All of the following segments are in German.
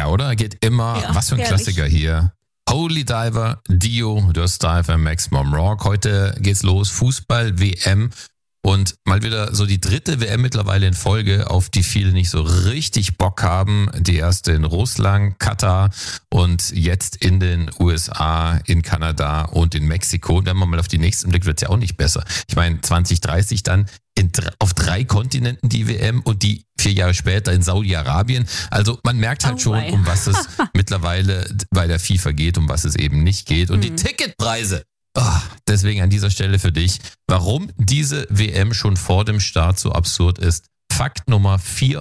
Ja, oder? Geht immer. Ja, Was für ein herrlich. Klassiker hier. Holy Diver, Dio, Dust Diver, Maximum Rock. Heute geht's los. Fußball, WM. Und mal wieder so die dritte WM mittlerweile in Folge, auf die viele nicht so richtig Bock haben. Die erste in Russland, Katar und jetzt in den USA, in Kanada und in Mexiko. Und wenn man mal auf die nächsten blickt, wird's ja auch nicht besser. Ich meine, 2030 dann auf 3 Kontinenten die WM und die 4 Jahre später in Saudi-Arabien. Also man merkt halt schon, um was es mittlerweile bei der FIFA geht, um was es eben nicht geht. Und die Ticketpreise. Deswegen an dieser Stelle für dich, warum diese WM schon vor dem Start so absurd ist. Fakt Nummer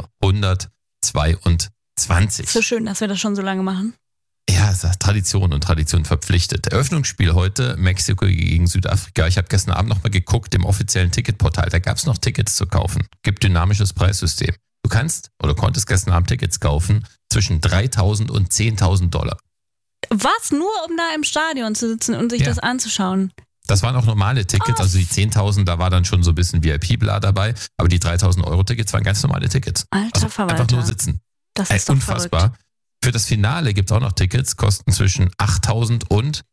422. So schön, dass wir das schon so lange machen. Ja, es ist Tradition und Tradition verpflichtet. Eröffnungsspiel heute, Mexiko gegen Südafrika. Ich habe gestern Abend nochmal geguckt im offiziellen Ticketportal. Da gab es noch Tickets zu kaufen. Gibt dynamisches Preissystem. Du kannst oder konntest gestern Abend Tickets kaufen zwischen 3.000 und 10.000 $. Was? Nur um da im Stadion zu sitzen und sich das anzuschauen? Das waren auch normale Tickets, also die 10.000, da war dann schon so ein bisschen VIP-Bla dabei, aber die 3.000 € Tickets waren ganz normale Tickets. Alter Verwalter. Einfach nur sitzen. Das ist doch unfassbar. verrückt. Für das Finale gibt es auch noch Tickets, kosten zwischen 8.000 und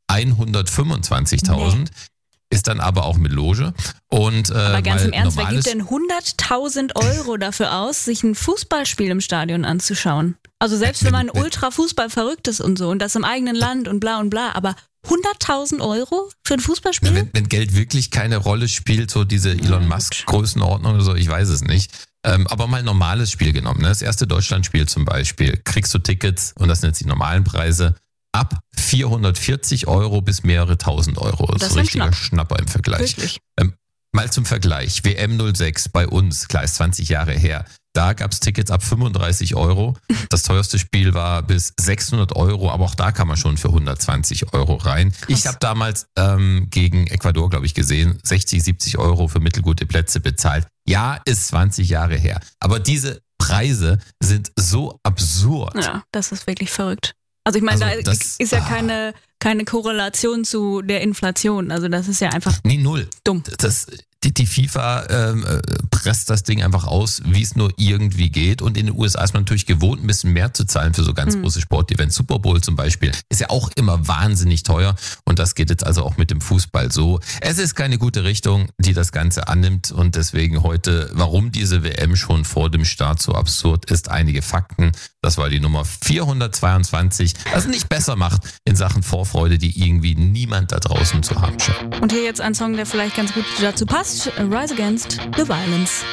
125.000. Nee. Ist dann aber auch mit Loge. Und, Aber ganz im Ernst, wer gibt normales- denn 100.000 € dafür aus, sich ein Fußballspiel im Stadion anzuschauen? Also selbst wenn man Ultra-Fußball verrückt ist und so und das im eigenen Land und bla, aber 100.000 € für ein Fußballspiel? Wenn Geld wirklich keine Rolle spielt, so diese Elon Musk-Größenordnung oder so, ich weiß es nicht. Aber mal ein normales Spiel genommen. Ne? Das erste Deutschlandspiel zum Beispiel, kriegst du Tickets, und das sind jetzt die normalen Preise, ab 440 € bis mehrere tausend Euro. Das ist ein richtiger Schnapper im Vergleich. Wirklich? Mal zum Vergleich, WM 06 bei uns, klar ist 20 Jahre her, da gab's Tickets ab 35 €. Das teuerste Spiel war bis 600 €, aber auch da kann man schon für 120 € rein. Krass. Ich habe damals gegen Ecuador, glaube ich, gesehen, 60, 70 € für mittelgute Plätze bezahlt. Ja, ist 20 Jahre her, aber diese Preise sind so absurd. Ja, das ist wirklich verrückt. Also ich meine, Also da das- ist ja keine Korrelation zu der Inflation. Also das ist ja einfach Nee, null. dumm. Die FIFA presst das Ding einfach aus, wie es nur irgendwie geht. Und in den USA ist man natürlich gewohnt, ein bisschen mehr zu zahlen für so ganz große Sportevents. Super Bowl zum Beispiel ist ja auch immer wahnsinnig teuer. Und das geht jetzt also auch mit dem Fußball so. Es ist keine gute Richtung, die das Ganze annimmt. Und deswegen heute, warum diese WM schon vor dem Start so absurd ist, einige Fakten. Das war die Nummer 422, was nicht besser macht in Sachen Vorfreude, die irgendwie niemand da draußen zu haben scheint. Und hier jetzt ein Song, der vielleicht ganz gut dazu passt. Rise Against the Violence.